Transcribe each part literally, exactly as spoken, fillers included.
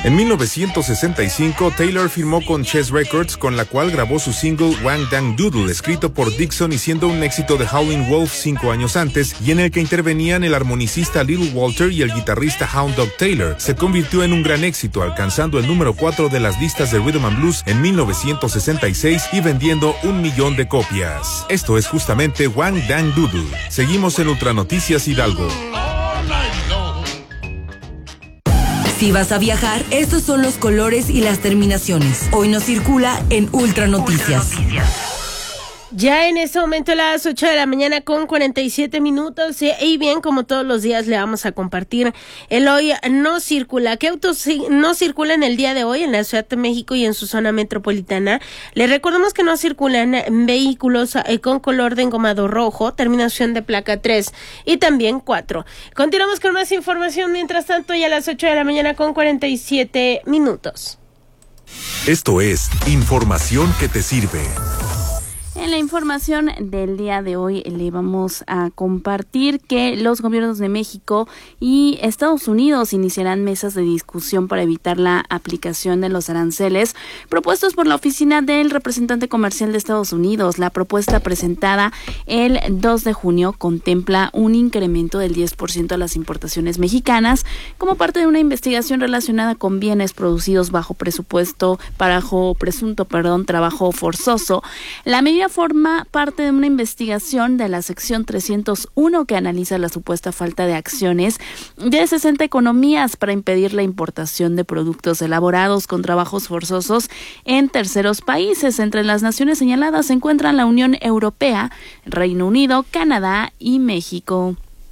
En mil novecientos sesenta y cinco, Taylor firmó con Chess Records, con la cual grabó su single Wang Dang Doodle, escrito por Dixon y siendo un éxito de Howlin' Wolf cinco años antes, y en el que intervenían el armonicista Little Walter y el guitarrista Hound Dog Taylor. Se convirtió en un gran éxito, alcanzando el número cuatro de las listas de Rhythm and Blues en mil novecientos sesenta y seis y vendiendo un millón de copias. Esto es justamente Wang Dang Doodle. Seguimos en Ultra Noticias Hidalgo. Si vas a viajar, estos son los colores y las terminaciones. Hoy nos circula en Ultra Noticias. Ultra Noticias. Ya en este momento las ocho de la mañana con cuarenta y siete minutos y bien, como todos los días le vamos a compartir el hoy no circula. ¿Qué autos no circulan el día de hoy en la Ciudad de México y en su zona metropolitana? Le recordamos que no circulan vehículos con color de engomado rojo, terminación de placa tres y también cuatro. Continuamos con más información, mientras tanto ya a las ocho de la mañana con cuarenta y siete minutos. Esto es información que te sirve. En la información del día de hoy le vamos a compartir que los gobiernos de México y Estados Unidos iniciarán mesas de discusión para evitar la aplicación de los aranceles propuestos por la Oficina del Representante Comercial de Estados Unidos. La propuesta presentada el dos de junio contempla un incremento del diez por ciento a las importaciones mexicanas como parte de una investigación relacionada con bienes producidos bajo presupuesto, bajo presunto, perdón, trabajo forzoso. La medida forma parte de una investigación de la sección trescientos uno que analiza la supuesta falta de acciones de sesenta economías para impedir la importación de productos elaborados con trabajos forzosos en terceros países. Entre las naciones señaladas se encuentran la Unión Europea, Reino Unido, Canadá y México.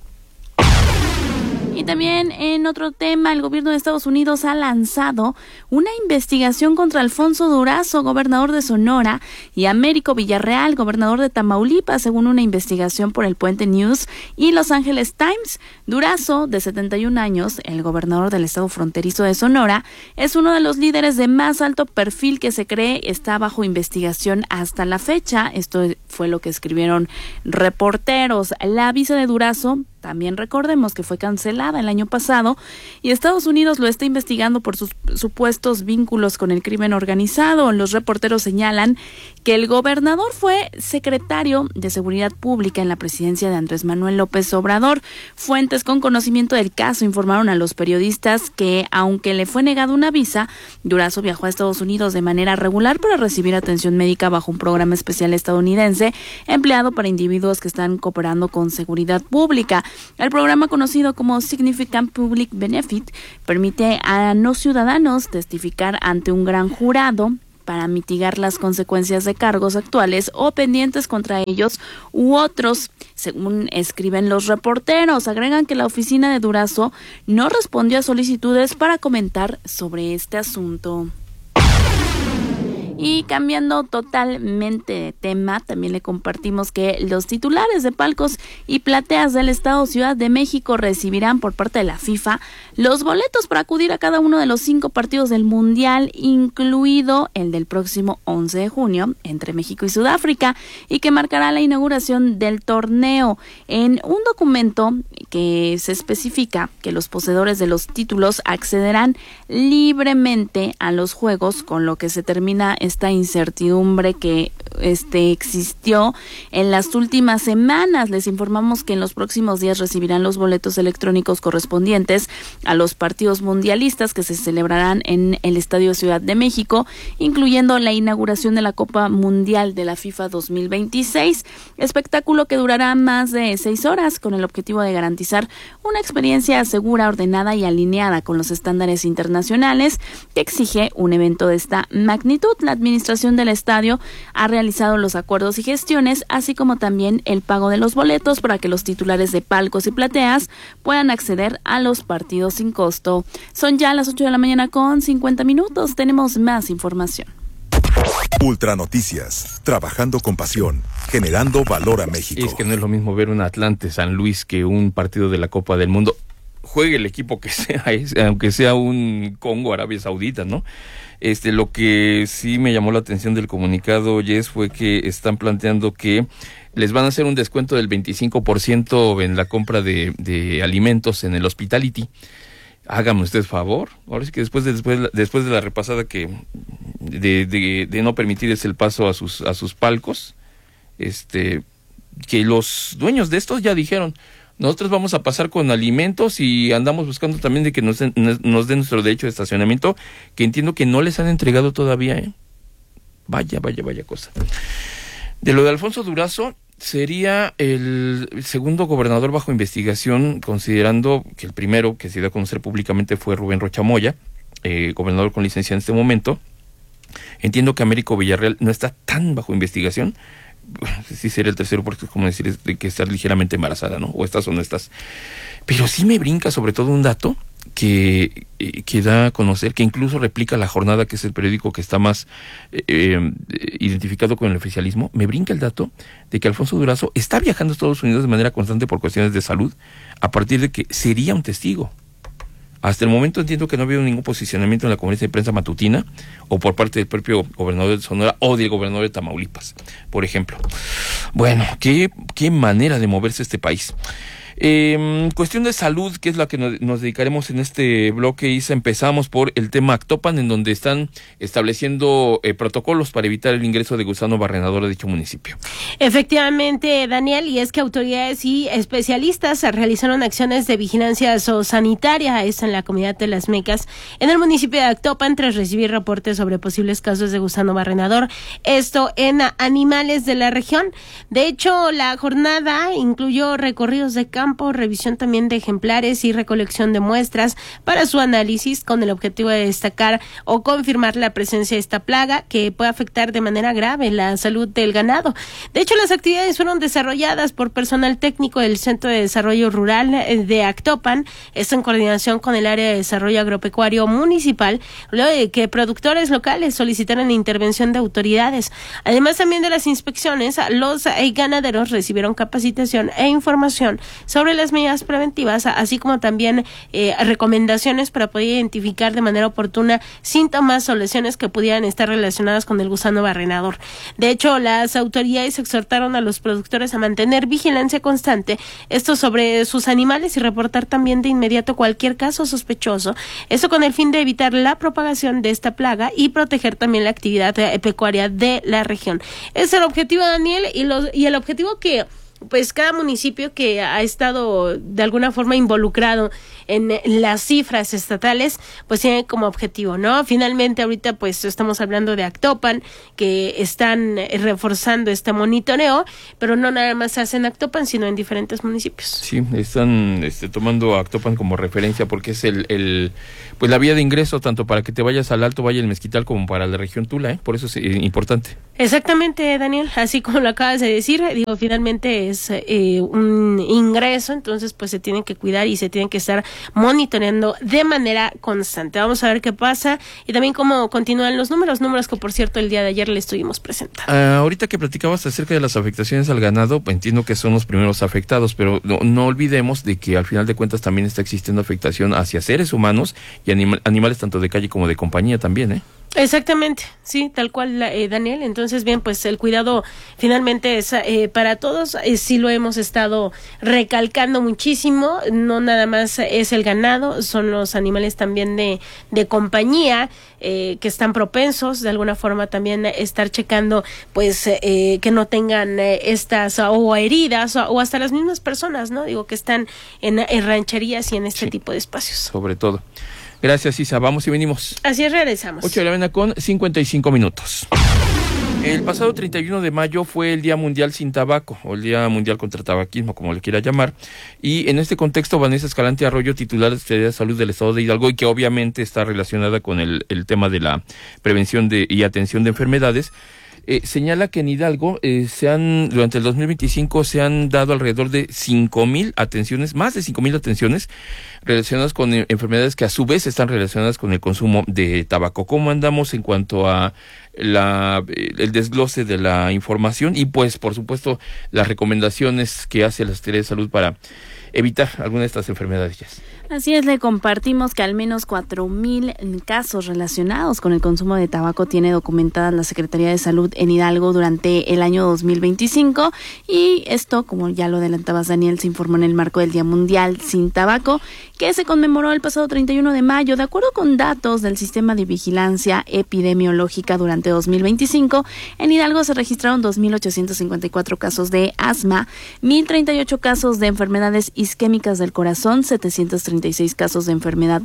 Y también en otro tema, el gobierno de Estados Unidos ha lanzado una investigación contra Alfonso Durazo, gobernador de Sonora, y Américo Villarreal, gobernador de Tamaulipas, según una investigación por el Puente News y Los Angeles Times. Durazo, de setenta y un años, el gobernador del estado fronterizo de Sonora, es uno de los líderes de más alto perfil que se cree está bajo investigación hasta la fecha. Esto fue lo que escribieron reporteros. La visa de Durazo, también recordemos que fue cancelada el año pasado y Estados Unidos lo está investigando por sus supuestos vínculos con el crimen organizado. Los reporteros señalan que el gobernador fue secretario de Seguridad Pública en la presidencia de Andrés Manuel López Obrador. Fuentes con conocimiento del caso informaron a los periodistas que, aunque le fue negada una visa, Durazo viajó a Estados Unidos de manera regular para recibir atención médica bajo un programa especial estadounidense empleado para individuos que están cooperando con seguridad pública. El programa, conocido como Significant Public Benefit, permite a no ciudadanos testificar ante un gran jurado para mitigar las consecuencias de cargos actuales o pendientes contra ellos u otros, según escriben los reporteros. Agregan que la oficina de Durazo no respondió a solicitudes para comentar sobre este asunto. Y cambiando totalmente de tema, también le compartimos que los titulares de palcos y plateas del Estado Ciudad de México recibirán por parte de la FIFA los boletos para acudir a cada uno de los cinco partidos del Mundial, incluido el del próximo once de junio entre México y Sudáfrica, y que marcará la inauguración del torneo. En un documento que se especifica que los poseedores de los títulos accederán libremente a los juegos, con lo que se termina esta incertidumbre que este existió en las últimas semanas. Les informamos que en los próximos días recibirán los boletos electrónicos correspondientes a los partidos mundialistas que se celebrarán en el Estadio Ciudad de México, incluyendo la inauguración de la Copa Mundial de la FIFA dos mil veintiséis, espectáculo que durará más de seis horas con el objetivo de garantizar una experiencia segura, ordenada y alineada con los estándares internacionales que exige un evento de esta magnitud. La administración del estadio ha realizado los acuerdos y gestiones, así como también el pago de los boletos para que los titulares de palcos y plateas puedan acceder a los partidos sin costo. Son ya las ocho de la mañana con cincuenta minutos. Tenemos más información. Ultra Noticias, trabajando con pasión, generando valor a México. Y es que no es lo mismo ver un Atlante San Luis que un partido de la Copa del Mundo. Juegue el equipo que sea, aunque sea un Congo, Arabia Saudita, ¿no? Este, lo que sí me llamó la atención del comunicado, Jess, fue que están planteando que les van a hacer un descuento del veinticinco por ciento en la compra de, de alimentos en el hospitality. hágame usted favor. Ahora sí que después de, después, después de la repasada que de, de, de no permitirles el paso a sus, a sus palcos, este, que los dueños de estos ya dijeron, nosotros vamos a pasar con alimentos y andamos buscando también de que nos den, nos den nuestro derecho de estacionamiento, que entiendo que no les han entregado todavía, ¿eh? Vaya, vaya, vaya cosa. De lo de Alfonso Durazo, sería el segundo gobernador bajo investigación, considerando que el primero que se dio a conocer públicamente fue Rubén Rocha Moya, eh, gobernador con licencia en este momento. Entiendo que Américo Villarreal no está tan bajo investigación. Sí sería el tercero, porque es como decir que estás ligeramente embarazada, ¿no? O estás o no estás. Pero sí me brinca sobre todo un dato que, eh, que da a conocer, que incluso replica La Jornada, que es el periódico que está más eh, eh, identificado con el oficialismo. Me brinca el dato de que Alfonso Durazo está viajando a Estados Unidos de manera constante por cuestiones de salud, a partir de que sería un testigo. Hasta el momento entiendo que no ha habido ningún posicionamiento en la conferencia de prensa matutina o por parte del propio gobernador de Sonora o del gobernador de Tamaulipas, por ejemplo. Bueno, qué, qué manera de moverse este país. Eh, cuestión de salud, que es la que nos, nos dedicaremos en este bloque, Isa. Empezamos por el tema Actopan, en donde están estableciendo eh, protocolos para evitar el ingreso de gusano barrenador de dicho municipio. Efectivamente, Daniel, y es que autoridades y especialistas realizaron acciones de vigilancia zoosanitaria, esto en la comunidad de Las Mecas, en el municipio de Actopan, tras recibir reportes sobre posibles casos de gusano barrenador, esto en animales de la región. De hecho, la jornada incluyó recorridos de campo, revisión también de ejemplares y recolección de muestras para su análisis, con el objetivo de destacar o confirmar la presencia de esta plaga que puede afectar de manera grave la salud del ganado. De hecho, las actividades fueron desarrolladas por personal técnico del Centro de Desarrollo Rural de Actopan, esto en coordinación con el Área de Desarrollo Agropecuario Municipal, luego de que productores locales solicitaron la intervención de autoridades. Además también de las inspecciones, los ganaderos recibieron capacitación e información sobre las medidas preventivas, así como también eh, recomendaciones para poder identificar de manera oportuna síntomas o lesiones que pudieran estar relacionadas con el gusano barrenador. De hecho, las autoridades exhortaron a los productores a mantener vigilancia constante, esto sobre sus animales, y reportar también de inmediato cualquier caso sospechoso, eso con el fin de evitar la propagación de esta plaga y proteger también la actividad eh, pecuaria de la región. Ese es el objetivo, Daniel, y, los, y el objetivo que pues cada municipio que ha estado de alguna forma involucrado en las cifras estatales, pues tiene como objetivo, ¿no? Finalmente ahorita pues estamos hablando de Actopan, que están reforzando este monitoreo, pero no nada más se hace en Actopan, sino en diferentes municipios. Sí, están este, tomando a Actopan como referencia porque es el, el pues la vía de ingreso tanto para que te vayas al Alto Valle del Mezquital como para la región Tula, ¿eh? Por eso es eh, importante. Exactamente, Daniel, así como lo acabas de decir, digo, finalmente es eh, un ingreso, entonces pues se tienen que cuidar y se tienen que estar monitoreando de manera constante. Vamos a ver qué pasa y también cómo continúan los números, números que por cierto el día de ayer le estuvimos presentando. Uh, ahorita que platicabas acerca de las afectaciones al ganado, pues entiendo que son los primeros afectados, pero no, no olvidemos de que al final de cuentas también está existiendo afectación hacia seres humanos y anima- animales tanto de calle como de compañía también, ¿eh? Exactamente, sí, tal cual, eh, Daniel. Entonces, bien, pues el cuidado finalmente es eh, para todos. Eh, sí lo hemos estado recalcando muchísimo. No nada más es el ganado, son los animales también de, de compañía eh, que están propensos de alguna forma también a estar checando, pues, eh, que no tengan eh, estas o heridas o, o hasta las mismas personas, ¿no? Digo, que están en, en rancherías y en este sí, tipo de espacios. Sobre todo. Gracias, Isa. Vamos y venimos. Así es, regresamos. ocho de la mañana con cincuenta y cinco minutos. El pasado treinta y uno de mayo fue el Día Mundial Sin Tabaco, o el Día Mundial contra el Tabaquismo, como le quiera llamar. Y en este contexto, Vanessa Escalante Arroyo, titular de Secretaría de Salud del Estado de Hidalgo, y que obviamente está relacionada con el, el tema de la prevención de, y atención de enfermedades, Eh, señala que en Hidalgo eh, se han, durante el dos mil veinticinco se han dado alrededor de cinco mil atenciones, más de cinco mil atenciones relacionadas con eh, enfermedades que a su vez están relacionadas con el consumo de tabaco. ¿Cómo andamos en cuanto a la eh, el desglose de la información y pues por supuesto las recomendaciones que hace la Secretaría de Salud para evitar alguna de estas enfermedades? Así es, le compartimos que al menos cuatro mil casos relacionados con el consumo de tabaco tiene documentadas la Secretaría de Salud en Hidalgo durante el año dos mil veinticinco, y esto, como ya lo adelantabas, Daniel, se informó en el marco del Día Mundial Sin Tabaco, que se conmemoró el pasado treinta y uno de mayo. De acuerdo con datos del Sistema de Vigilancia Epidemiológica, durante dos mil veinticinco, en Hidalgo se registraron dos mil ochocientos cincuenta y cuatro casos de asma, mil treinta y ocho casos de enfermedades isquémicas del corazón, setecientos treinta y seis casos de enfermedad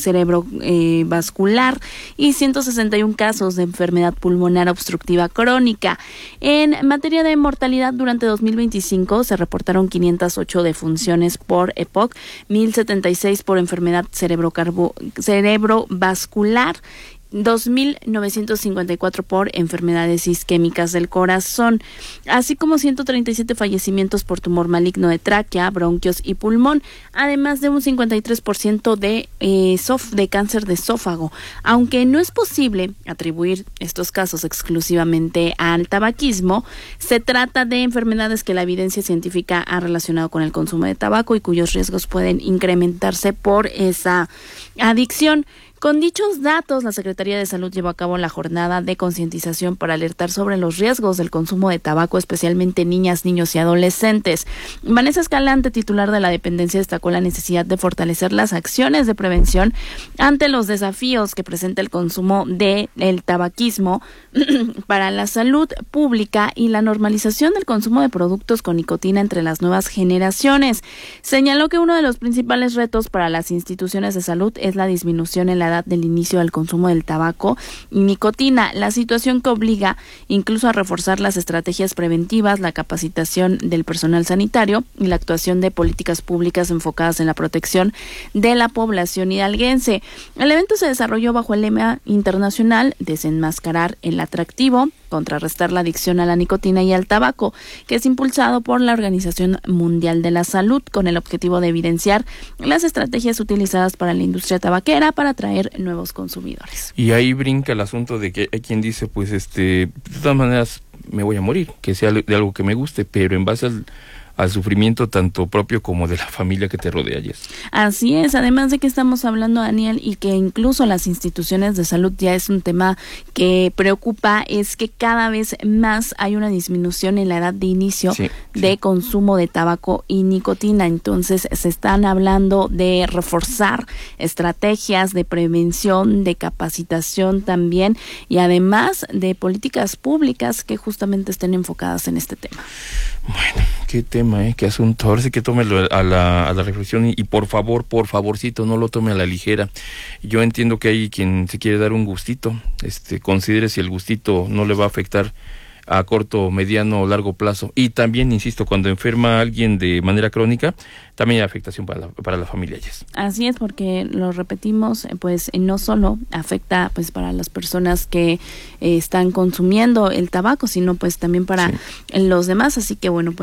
cerebrovascular eh, y ciento sesenta y uno casos de enfermedad pulmonar obstructiva crónica. En materia de mortalidad, durante dos mil veinticinco se reportaron quinientas ocho defunciones por E P O C, mil setenta y seis por enfermedad cerebrocarbo- cerebrovascular, dos mil novecientos cincuenta y cuatro por enfermedades isquémicas del corazón, así como ciento treinta y siete fallecimientos por tumor maligno de tráquea, bronquios y pulmón, además de un cincuenta y tres por ciento de, eh, sof- de cáncer de esófago. Aunque no es posible atribuir estos casos exclusivamente al tabaquismo, se trata de enfermedades que la evidencia científica ha relacionado con el consumo de tabaco y cuyos riesgos pueden incrementarse por esa adicción. Con dichos datos, la Secretaría de Salud llevó a cabo la jornada de concientización para alertar sobre los riesgos del consumo de tabaco, especialmente en niñas, niños y adolescentes. Vanessa Escalante, titular de la dependencia, destacó la necesidad de fortalecer las acciones de prevención ante los desafíos que presenta el consumo del tabaquismo para la salud pública y la normalización del consumo de productos con nicotina entre las nuevas generaciones. Señaló que uno de los principales retos para las instituciones de salud es la disminución en la edad del inicio del consumo del tabaco y nicotina, la situación que obliga incluso a reforzar las estrategias preventivas, la capacitación del personal sanitario y la actuación de políticas públicas enfocadas en la protección de la población hidalguense. El evento se desarrolló bajo el lema internacional Desenmascarar el atractivo, contrarrestar la adicción a la nicotina y al tabaco, que es impulsado por la Organización Mundial de la Salud, con el objetivo de evidenciar las estrategias utilizadas para la industria tabaquera para atraer nuevos consumidores. Y ahí brinca el asunto de que hay quien dice, pues, este, de todas maneras me voy a morir, que sea de algo que me guste, pero en base al al sufrimiento tanto propio como de la familia que te rodea, Jess. Así es, además de que estamos hablando, Daniel, y que incluso las instituciones de salud ya es un tema que preocupa, es que cada vez más hay una disminución en la edad de inicio sí, de sí. consumo de tabaco y nicotina. Entonces se están hablando de reforzar estrategias de prevención, de capacitación también, y además de políticas públicas que justamente estén enfocadas en este tema. Bueno, qué tema, ¿eh? Qué asunto. Ahora sí que tómelo a la, a la reflexión y, y por favor, por favorcito, no lo tome a la ligera. Yo entiendo que hay quien se quiere dar un gustito, este, considere si el gustito no le va a afectar a corto, mediano o largo plazo. Y también, insisto, cuando enferma a alguien de manera crónica, también hay afectación para la, para la familia. Yes. Así es, porque lo repetimos, pues no solo afecta pues para las personas que eh, están consumiendo el tabaco, sino pues también para sí. los demás. Así que bueno, pues